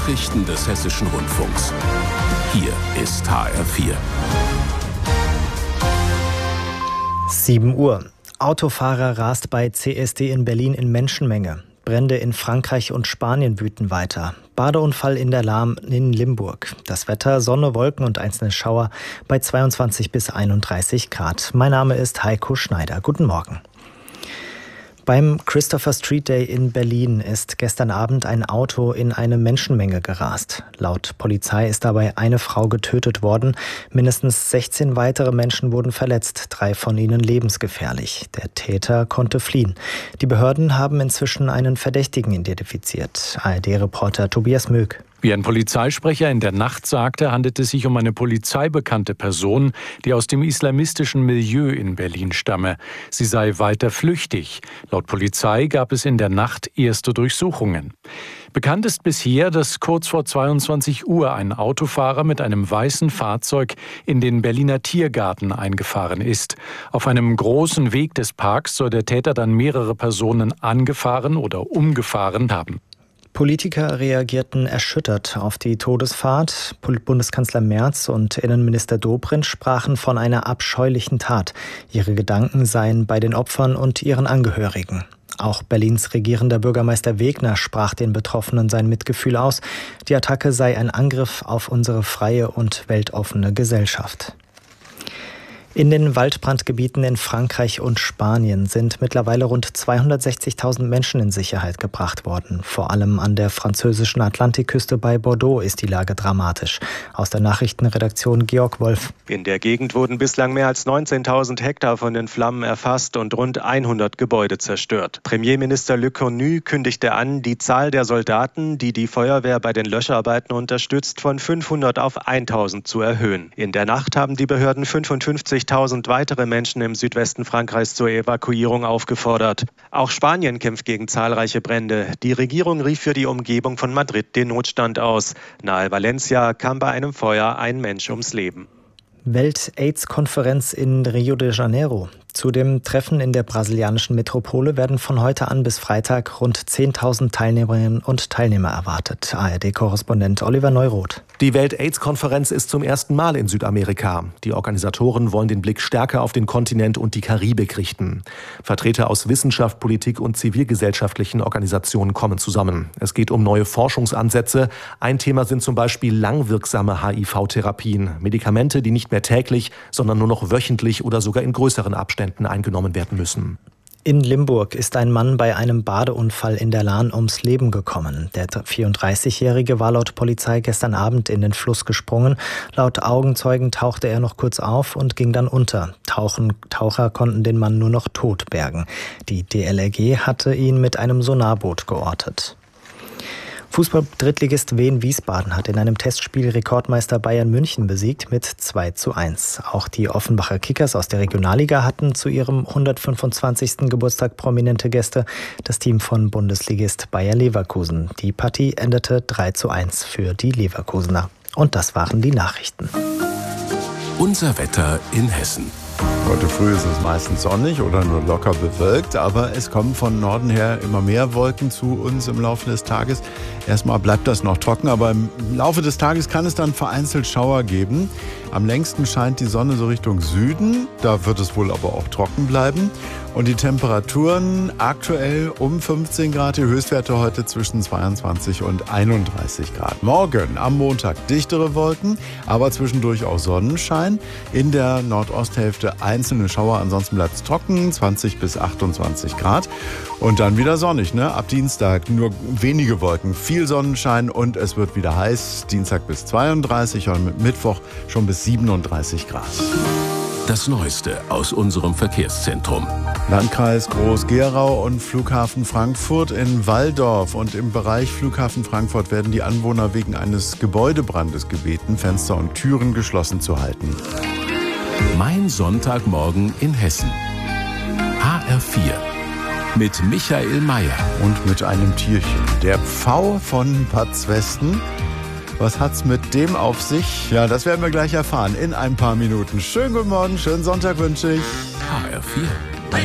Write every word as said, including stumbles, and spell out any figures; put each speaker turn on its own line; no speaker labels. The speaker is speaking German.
Nachrichten des Hessischen Rundfunks. Hier ist H R vier.
sieben Uhr. Autofahrer rast bei C S D in Berlin in Menschenmenge. Brände in Frankreich und Spanien wüten weiter. Badeunfall in der Lahn in Limburg. Das Wetter, Sonne, Wolken und einzelne Schauer bei zweiundzwanzig bis einunddreißig Grad. Mein Name ist Heiko Schneider. Guten Morgen. Beim Christopher Street Day in Berlin ist gestern Abend ein Auto in eine Menschenmenge gerast. Laut Polizei ist dabei eine Frau getötet worden. Mindestens sechzehn weitere Menschen wurden verletzt, drei von ihnen lebensgefährlich. Der Täter konnte fliehen. Die Behörden haben inzwischen einen Verdächtigen identifiziert. A R D-Reporter Tobias Möck.
Wie ein Polizeisprecher in der Nacht sagte, handelt es sich um eine polizeibekannte Person, die aus dem islamistischen Milieu in Berlin stamme. Sie sei weiter flüchtig. Laut Polizei gab es in der Nacht erste Durchsuchungen. Bekannt ist bisher, dass kurz vor zweiundzwanzig Uhr ein Autofahrer mit einem weißen Fahrzeug in den Berliner Tiergarten eingefahren ist. Auf einem großen Weg des Parks soll der Täter dann mehrere Personen angefahren oder umgefahren haben.
Politiker reagierten erschüttert auf die Todesfahrt. Bundeskanzler Merz und Innenminister Dobrindt sprachen von einer abscheulichen Tat. Ihre Gedanken seien bei den Opfern und ihren Angehörigen. Auch Berlins regierender Bürgermeister Wegner sprach den Betroffenen sein Mitgefühl aus. Die Attacke sei ein Angriff auf unsere freie und weltoffene Gesellschaft. In den Waldbrandgebieten in Frankreich und Spanien sind mittlerweile rund zweihundertsechzigtausend Menschen in Sicherheit gebracht worden. Vor allem an der französischen Atlantikküste bei Bordeaux ist die Lage dramatisch. Aus der Nachrichtenredaktion Georg Wolf.
In der Gegend wurden bislang mehr als neunzehntausend Hektar von den Flammen erfasst und rund hundert Gebäude zerstört. Premierminister Le Cornu kündigte an, die Zahl der Soldaten, die die Feuerwehr bei den Löscharbeiten unterstützt, von fünfhundert auf tausend zu erhöhen. In der Nacht haben die Behörden fünfundfünfzigtausend weitere Menschen im Südwesten Frankreichs zur Evakuierung aufgefordert. Auch Spanien kämpft gegen zahlreiche Brände. Die Regierung rief für die Umgebung von Madrid den Notstand aus. Nahe Valencia kam bei einem Feuer ein Mensch ums Leben.
Welt-AIDS-Konferenz in Rio de Janeiro. Zu dem Treffen in der brasilianischen Metropole werden von heute an bis Freitag rund zehntausend Teilnehmerinnen und Teilnehmer erwartet. A R D-Korrespondent Oliver Neuroth.
Die Welt-AIDS-Konferenz ist zum ersten Mal in Südamerika. Die Organisatoren wollen den Blick stärker auf den Kontinent und die Karibik richten. Vertreter aus Wissenschaft, Politik und zivilgesellschaftlichen Organisationen kommen zusammen. Es geht um neue Forschungsansätze. Ein Thema sind zum Beispiel langwirksame H I V-Therapien. Medikamente, die nicht mehr täglich, sondern nur noch wöchentlich oder sogar in größeren Abständen eingenommen werden müssen.
In Limburg ist ein Mann bei einem Badeunfall in der Lahn ums Leben gekommen. Der vierunddreißigjährige war laut Polizei gestern Abend in den Fluss gesprungen. Laut Augenzeugen tauchte er noch kurz auf und ging dann unter. Tauchen, Taucher konnten den Mann nur noch tot bergen. Die D L R G hatte ihn mit einem Sonarboot geortet. Fußball-Drittligist Wien Wiesbaden hat in einem Testspiel Rekordmeister Bayern München besiegt mit zwei zu eins. Auch die Offenbacher Kickers aus der Regionalliga hatten zu ihrem hundertfünfundzwanzigsten Geburtstag prominente Gäste, das Team von Bundesligist Bayer Leverkusen. Die Partie endete drei zu eins für die Leverkusener. Und das waren die Nachrichten.
Unser Wetter in Hessen.
Heute früh ist es meistens sonnig oder nur locker bewölkt, aber es kommen von Norden her immer mehr Wolken zu uns im Laufe des Tages. Erstmal bleibt das noch trocken, aber im Laufe des Tages kann es dann vereinzelt Schauer geben. Am längsten scheint die Sonne so Richtung Süden, da wird es wohl aber auch trocken bleiben. Und die Temperaturen aktuell um fünfzehn Grad, die Höchstwerte heute zwischen zweiundzwanzig und einunddreißig Grad. Morgen am Montag dichtere Wolken, aber zwischendurch auch Sonnenschein. In der Nordosthälfte einzelne Schauer, ansonsten bleibt es trocken, zwanzig bis achtundzwanzig Grad. Und dann wieder sonnig, ne? Ab Dienstag nur wenige Wolken, viel Sonnenschein und es wird wieder heiß. Dienstag bis zweiunddreißig und mit Mittwoch schon bis siebenunddreißig Grad.
Das Neueste aus unserem Verkehrszentrum.
Landkreis Groß-Gerau und Flughafen Frankfurt in Walldorf. Und im Bereich Flughafen Frankfurt werden die Anwohner wegen eines Gebäudebrandes gebeten, Fenster und Türen geschlossen zu halten.
Mein Sonntagmorgen in Hessen. H R vier. Mit Michael Mayer.
Und mit einem Tierchen. Der Pfau von Patzwesten. Was hat's mit dem auf sich? Ja, das werden wir gleich erfahren in ein paar Minuten. Schönen guten Morgen, schönen Sonntag wünsche ich.
H R vier.